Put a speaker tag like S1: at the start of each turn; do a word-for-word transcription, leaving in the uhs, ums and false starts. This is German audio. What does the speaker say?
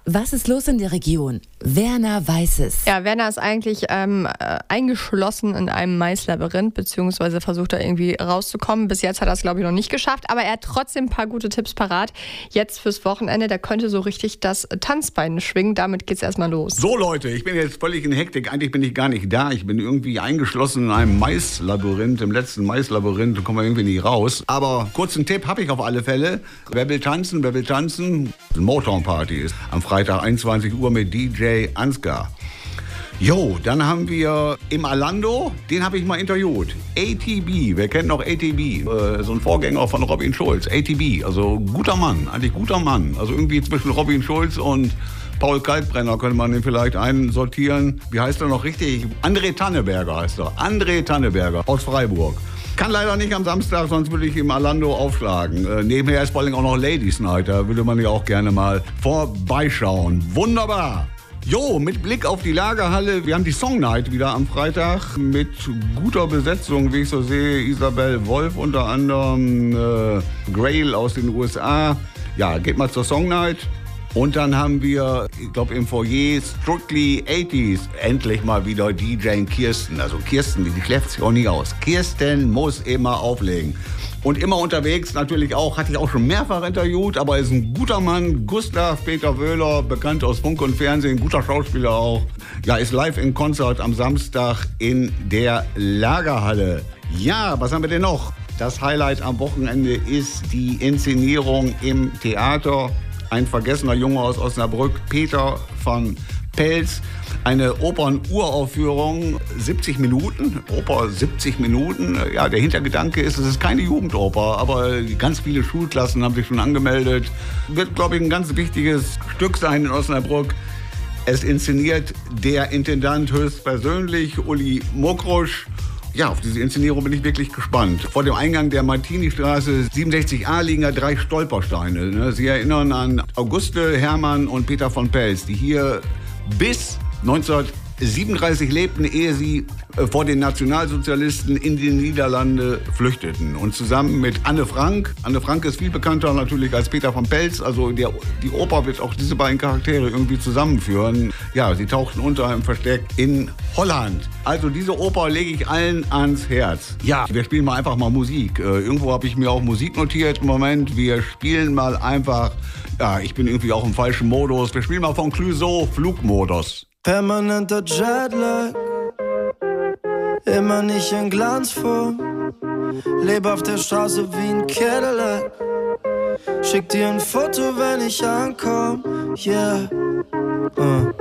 S1: Was ist los in der Region? Werner weiß es.
S2: Ja, Werner ist eigentlich ähm, äh, eingeschlossen in einem Maislabyrinth, beziehungsweise versucht da irgendwie rauszukommen. Bis jetzt hat er es, glaube ich, noch nicht geschafft, aber er hat trotzdem ein paar gute Tipps parat. Jetzt fürs Wochenende, da könnte so richtig das Tanzbein schwingen. Damit geht's erstmal los.
S3: So Leute, ich bin jetzt völlig in Hektik. Eigentlich bin ich gar nicht da. Ich bin irgendwie eingeschlossen in einem Maislabyrinth, im letzten Maislabyrinth. Da kommen wir irgendwie nicht raus. Aber kurzen Tipp habe ich auf alle Fälle. Wer will tanzen, wer will tanzen? Motown-Party ist am Freitag einundzwanzig Uhr mit D J Ansgar. Jo, dann haben wir im Alando, den habe ich mal interviewt. A T B, wer kennt noch A T B? Äh, so ein Vorgänger von Robin Schulz. A T B, also guter Mann, eigentlich guter Mann. Also irgendwie zwischen Robin Schulz und Paul Kalkbrenner könnte man den vielleicht einsortieren. Wie heißt er noch richtig? André Tanneberger heißt er. André Tanneberger aus Freiburg. Kann leider nicht am Samstag, sonst würde ich im Alando aufschlagen. Äh, nebenher ist vor allem auch noch Ladies Night, da würde man ja auch gerne mal vorbeischauen. Wunderbar! Jo, mit Blick auf die Lagerhalle, wir haben die Song Night wieder am Freitag mit guter Besetzung, wie ich so sehe. Isabel Wolf unter anderem, äh, Grail aus den U S A. Ja, geht mal zur Song Night. Und dann haben wir, ich glaube im Foyer, Strictly achtziger. Endlich mal wieder D J Kirsten. Also Kirsten, die schläft sich auch nie aus. Kirsten muss immer auflegen. Und immer unterwegs natürlich auch, hatte ich auch schon mehrfach interviewt, aber ist ein guter Mann. Gustav Peter Wöhler, bekannt aus Funk und Fernsehen, guter Schauspieler auch. Ja, ist live in Konzert am Samstag in der Lagerhalle. Ja, was haben wir denn noch? Das Highlight am Wochenende ist die Inszenierung im Theater. Ein vergessener Junge aus Osnabrück, Peter von Pelz. Eine Opern-Uraufführung, siebzig Minuten, Oper siebzig Minuten. Ja, der Hintergedanke ist, es ist keine Jugendoper, aber ganz viele Schulklassen haben sich schon angemeldet. Wird, glaube ich, ein ganz wichtiges Stück sein in Osnabrück. Es inszeniert der Intendant höchstpersönlich, Uli Mokrusch. Ja, auf diese Inszenierung bin ich wirklich gespannt. Vor dem Eingang der Martini-Straße siebenundsechzig a liegen ja drei Stolpersteine. Sie erinnern an Auguste Hermann und Peter von Pelz, die hier bis neunzehnhundertsiebenunddreißig lebten, ehe sie vor den Nationalsozialisten in die Niederlande flüchteten. Und zusammen mit Anne Frank, Anne Frank ist viel bekannter natürlich als Peter von Pelz, also der, die Oper wird auch diese beiden Charaktere irgendwie zusammenführen. Ja, sie tauchten unter im Versteck in Holland. Also diese Oper lege ich allen ans Herz. Ja, wir spielen mal einfach mal Musik. Äh, irgendwo habe ich mir auch Musik notiert im Moment. Wir spielen mal einfach, ja, ich bin irgendwie auch im falschen Modus. Wir spielen mal von Clouseau Flugmodus.
S4: Permanenter Jetlag, immer nicht in Glanzform. Lebe auf der Straße wie ein Cadillac. Schick dir ein Foto, wenn ich ankomm, yeah. Uh.